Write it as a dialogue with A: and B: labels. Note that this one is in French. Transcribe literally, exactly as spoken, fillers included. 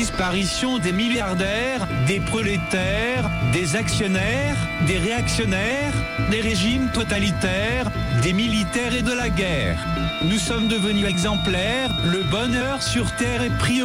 A: disparition des milliardaires, des prolétaires, des actionnaires, des réactionnaires, des régimes totalitaires, des militaires et de la guerre. Nous sommes devenus exemplaires, le bonheur sur terre est prioritaire.